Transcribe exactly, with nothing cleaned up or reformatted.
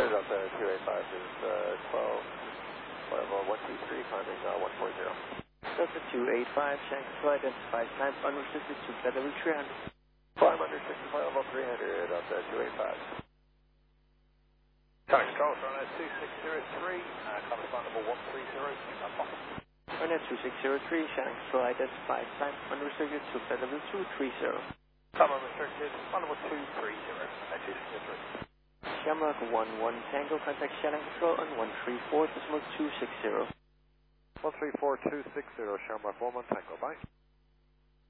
Up uh, two eight five is uh, twelve, whatever, one two three, climbing uh, one four zero. Delta two eight five, Shanghai to identify time unrestricted to Beta Blue three hundred. Climb under sixty-five level three hundred, up to two eight five. Tower control, runway two six zero three, uh, correspond number one three zero, Runway two six zero three, Shanghai to identify time unrestricted to Beta Blue two three zero. Time unrestricted, number two three zero, uh, two six zero three. Shamrock one one Tango, contact Shanghai Control on one three four decimal two six zero. one three four two six zero, Shamrock one one Tango, bye.